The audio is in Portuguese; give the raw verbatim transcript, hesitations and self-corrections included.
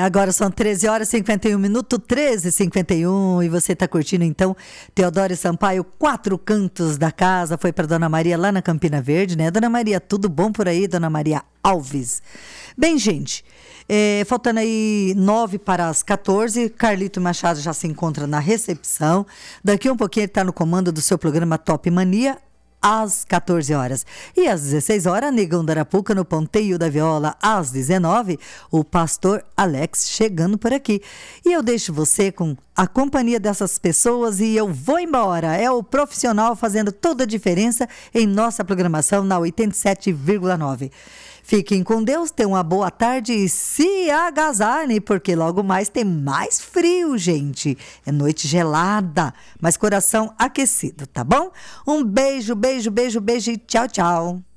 Agora são treze horas e cinquenta e um minutos, treze e cinquenta e um, e você está curtindo então Teodoro Sampaio, Quatro Cantos da Casa. Foi para Dona Maria lá na Campina Verde, né? Dona Maria, tudo bom por aí, Dona Maria Alves? Bem, gente, é, faltando aí nove para as quatorze, Carlito Machado já se encontra na recepção. Daqui um pouquinho ele está no comando do seu programa Top Mania, às quatorze horas. E às dezesseis horas, Negão da Arapuca no Ponteio da Viola. Às dezenove, o pastor Alex chegando por aqui. E eu deixo você com a companhia dessas pessoas e eu vou embora. É o profissional fazendo toda a diferença em nossa programação na oitenta e sete vírgula nove. Fiquem com Deus, tenham uma boa tarde e se agasalhem, porque logo mais tem mais frio, gente. É noite gelada, mas coração aquecido, tá bom? Um beijo, beijo, beijo, beijo e tchau, tchau.